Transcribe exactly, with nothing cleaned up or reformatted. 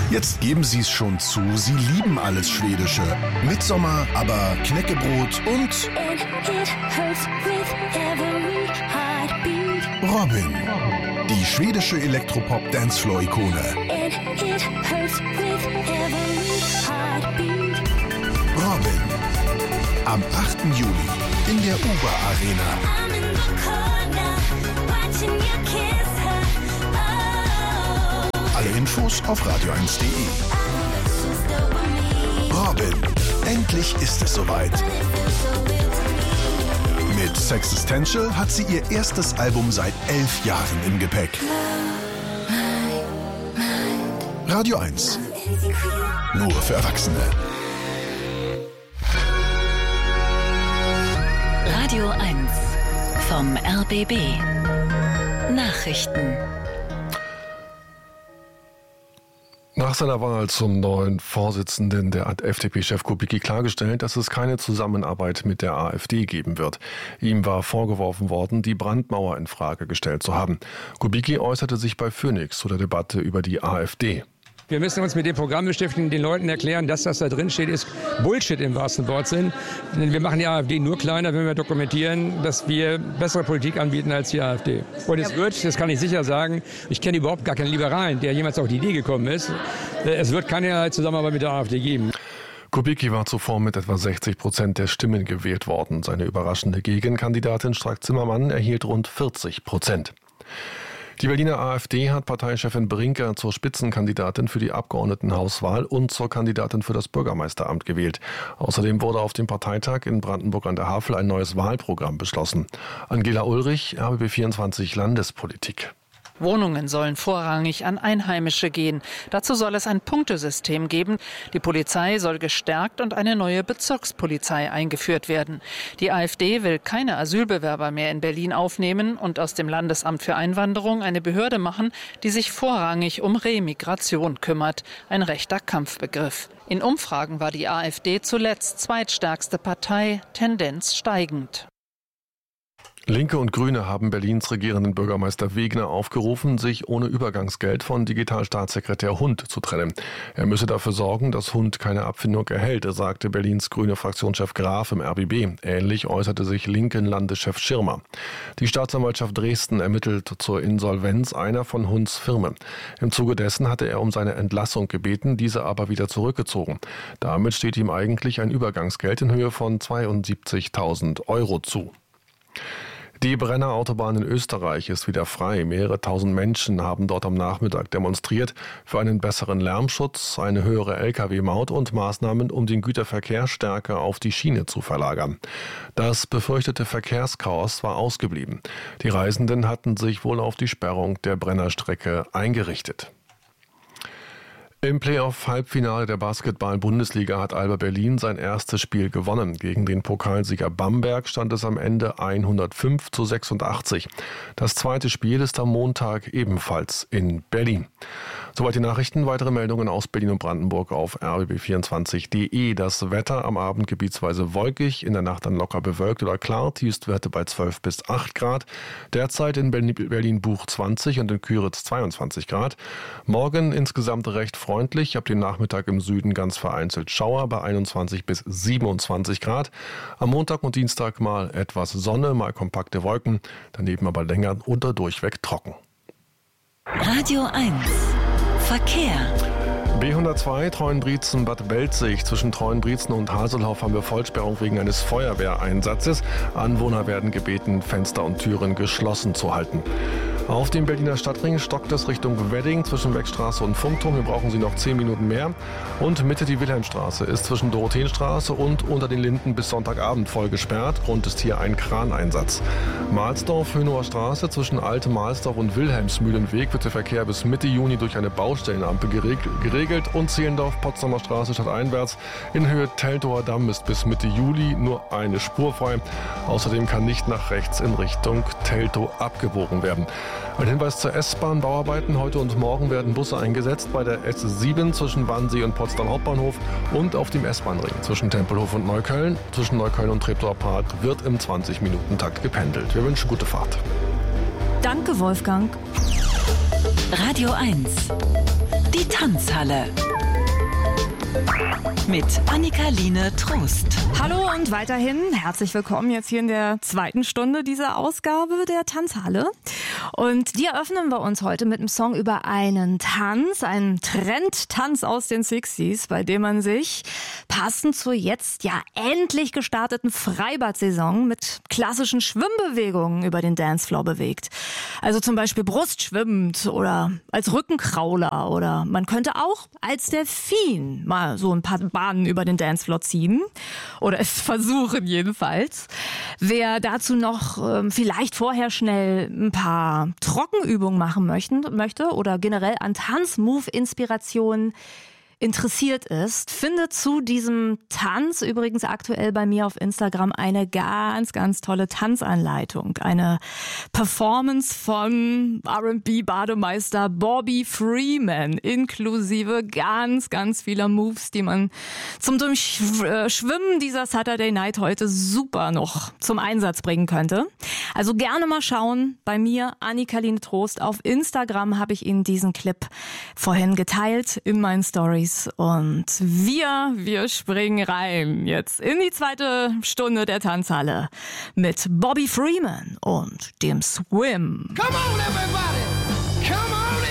Jetzt geben Sie es schon zu, Sie lieben alles Schwedische. Midsommar, aber Knäckebrot und Robin, die schwedische Elektropop-Dancefloor-Ikone. Robin, am achten Juli in der Uber Arena. Alle Infos auf radio eins punkt de. Robin, endlich ist es soweit. Mit Sexistential hat sie ihr erstes Album seit elf Jahren im Gepäck. Radio eins. Nur für Erwachsene. Radio eins vom R B B. Nachrichten. Nach seiner Wahl zum neuen Vorsitzenden der F D P-Chef Kubicki klargestellt, dass es keine Zusammenarbeit mit der AfD geben wird. Ihm war vorgeworfen worden, die Brandmauer in Frage gestellt zu haben. Kubicki äußerte sich bei Phoenix zu der Debatte über die AfD. Wir müssen uns mit dem Programm beschäftigen, den Leuten erklären, dass das da drin steht, ist Bullshit im wahrsten Wortsinn. Denn wir machen die AfD nur kleiner, wenn wir dokumentieren, dass wir bessere Politik anbieten als die AfD. Und es wird, das kann ich sicher sagen, ich kenne überhaupt gar keinen Liberalen, der jemals auf die Idee gekommen ist, es wird keine Zusammenarbeit mit der AfD geben. Kubicki war zuvor mit etwa sechzig Prozent der Stimmen gewählt worden. Seine überraschende Gegenkandidatin Strack-Zimmermann erhielt rund vierzig Prozent. Die Berliner AfD hat Parteichefin Brinker zur Spitzenkandidatin für die Abgeordnetenhauswahl und zur Kandidatin für das Bürgermeisteramt gewählt. Außerdem wurde auf dem Parteitag in Brandenburg an der Havel ein neues Wahlprogramm beschlossen. Angela Ulrich, R B B vierundzwanzig Landespolitik. Wohnungen sollen vorrangig an Einheimische gehen. Dazu soll es ein Punktesystem geben. Die Polizei soll gestärkt und eine neue Bezirkspolizei eingeführt werden. Die AfD will keine Asylbewerber mehr in Berlin aufnehmen und aus dem Landesamt für Einwanderung eine Behörde machen, die sich vorrangig um Remigration kümmert. Ein rechter Kampfbegriff. In Umfragen war die AfD zuletzt zweitstärkste Partei, Tendenz steigend. Linke und Grüne haben Berlins regierenden Bürgermeister Wegner aufgerufen, sich ohne Übergangsgeld von Digitalstaatssekretär Hund zu trennen. Er müsse dafür sorgen, dass Hund keine Abfindung erhält, sagte Berlins grüne Fraktionschef Graf im R B B. Ähnlich äußerte sich linken Landeschef Schirmer. Die Staatsanwaltschaft Dresden ermittelt zur Insolvenz einer von Hunds Firmen. Im Zuge dessen hatte er um seine Entlassung gebeten, diese aber wieder zurückgezogen. Damit steht ihm eigentlich ein Übergangsgeld in Höhe von zweiundsiebzigtausend Euro zu. Die Brennerautobahn in Österreich ist wieder frei. Mehrere tausend Menschen haben dort am Nachmittag demonstriert für einen besseren Lärmschutz, eine höhere L K W-Maut und Maßnahmen, um den Güterverkehr stärker auf die Schiene zu verlagern. Das befürchtete Verkehrschaos war ausgeblieben. Die Reisenden hatten sich wohl auf die Sperrung der Brennerstrecke eingerichtet. Im Playoff-Halbfinale der Basketball-Bundesliga hat Alba Berlin sein erstes Spiel gewonnen. Gegen den Pokalsieger Bamberg stand es am Ende hundertfünf zu sechsundachtzig. Das zweite Spiel ist am Montag ebenfalls in Berlin. Soweit die Nachrichten. Weitere Meldungen aus Berlin und Brandenburg auf r b b vierundzwanzig punkt de. Das Wetter am Abend gebietsweise wolkig, in der Nacht dann locker bewölkt oder klar. Tiefstwerte bei zwölf bis acht Grad. Derzeit in Berlin-Buch zwanzig und in Küritz zweiundzwanzig Grad. Morgen insgesamt recht freundlich, ab dem Nachmittag im Süden ganz vereinzelt Schauer bei einundzwanzig bis siebenundzwanzig Grad. Am Montag und Dienstag mal etwas Sonne, mal kompakte Wolken, daneben aber länger oder durchweg trocken. Radio eins Verkehr. B hundertzwei Treuenbrietzen-Bad Belzig. Zwischen Treuenbrietzen und Haselhoff haben wir Vollsperrung wegen eines Feuerwehreinsatzes. Anwohner werden gebeten, Fenster und Türen geschlossen zu halten. Auf dem Berliner Stadtring stockt es Richtung Wedding zwischen Beckstraße und Funkturm. Hier brauchen Sie noch zehn Minuten mehr. Und Mitte die Wilhelmstraße ist zwischen Dorotheenstraße und unter den Linden bis Sonntagabend voll gesperrt. Grund ist hier ein Kraneinsatz. Mahlsdorf-Hönower Straße zwischen Alte Mahlsdorf und Wilhelmsmühlenweg wird der Verkehr bis Mitte Juni durch eine Baustellenampel geregelt. Und Zehlendorf-Potsdamer Straße stadteinwärts in Höhe Teltower Damm ist bis Mitte Juli nur eine Spur frei. Außerdem kann nicht nach rechts in Richtung Teltow abgebogen werden. Ein Hinweis zur S-Bahn-Bauarbeiten. Heute und morgen werden Busse eingesetzt bei der S sieben zwischen Wannsee und Potsdam Hauptbahnhof und auf dem S-Bahn-Ring zwischen Tempelhof und Neukölln. Zwischen Neukölln und Treptower Park wird im zwanzig-Minuten-Takt gependelt. Wir wünschen gute Fahrt. Danke, Wolfgang. Radio eins. Die Tanzhalle mit Annika-Line Trost. Hallo und weiterhin herzlich willkommen jetzt hier in der zweiten Stunde dieser Ausgabe der Tanzhalle. Und die eröffnen wir uns heute mit einem Song über einen Tanz, einen Trendtanz aus den sechziger, bei dem man sich passend zur jetzt ja endlich gestarteten Freibad-Saison mit klassischen Schwimmbewegungen über den Dancefloor bewegt. Also zum Beispiel brustschwimmend oder als Rückenkrauler oder man könnte auch als Delfin mal so ein paar Bahnen über den Dancefloor ziehen oder es versuchen jedenfalls. Wer dazu noch ähm, vielleicht vorher schnell ein paar Trockenübungen machen möchten, möchte oder generell an Tanzmove-Inspirationen interessiert ist, findet zu diesem Tanz übrigens aktuell bei mir auf Instagram eine ganz, ganz tolle Tanzanleitung. Eine Performance von R and B-Bademeister Bobby Freeman, inklusive ganz, ganz vieler Moves, die man zum Durchschwimmen dieser Saturday Night heute super noch zum Einsatz bringen könnte. Also gerne mal schauen. Bei mir, Annika-Line Trost, auf Instagram habe ich Ihnen diesen Clip vorhin geteilt in meinen Stories. Und wir, wir springen rein jetzt in die zweite Stunde der Tanzhalle mit Bobby Freeman und dem Swim. Come on, everybody!